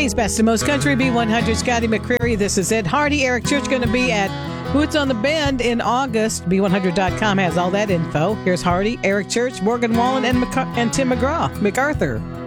Today's Best and Most Country, B100, Scotty McCreery. This is Ed Hardy. Eric Church going to be at Boots on the Bend in August. B100.com has all that info. Here's Hardy, Eric Church, Morgan Wallen, and Tim McGraw. MacArthur.